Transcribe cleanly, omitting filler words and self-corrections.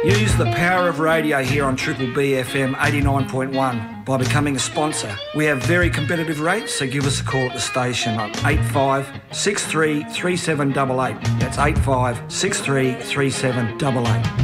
Use the power of radio here on Triple B FM 89.1 by becoming a sponsor. We have very competitive rates, so give us a call at the station on 85 63 3788. That's 85 63 3788.